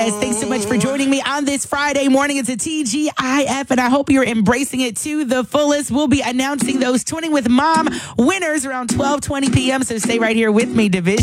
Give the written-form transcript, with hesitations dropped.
Thanks so much for joining me on this Friday morning. It's a TGIF, and I hope you're embracing it to the fullest. We'll be announcing those Twinning with Mom winners around 12:20 p.m., so stay right here with me, Division.